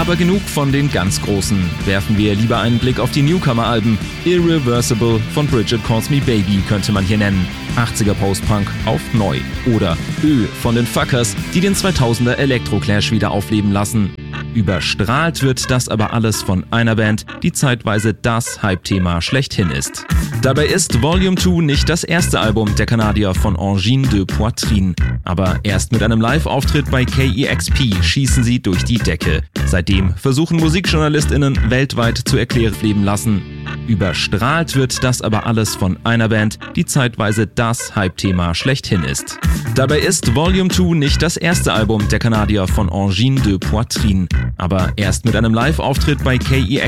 Aber genug von den ganz Großen. Werfen wir lieber einen Blick auf die Newcomer-Alben. Irreversible von Bridget Calls Me Baby könnte man hier nennen. 80er Post-Punk auf neu. Oder Ö von den Fuckers, die den 2000er Elektro-Clash wieder aufleben lassen. Überstrahlt wird das aber alles von einer Band, die zeitweise das Hype-Thema schlechthin ist. Dabei ist Volume 2 nicht das erste Album der Kanadier von Angine de Poitrine. Aber erst mit einem Live-Auftritt bei KEXP schießen sie durch die Decke. Seitdem versuchen MusikjournalistInnen weltweit zu erklären leben lassen. Überstrahlt wird das aber alles von einer Band, die zeitweise das Hype-Thema schlechthin ist. Dabei ist Volume 2 nicht das erste Album der Kanadier von Angine de Poitrine. Aber erst mit einem Live-Auftritt bei KEXP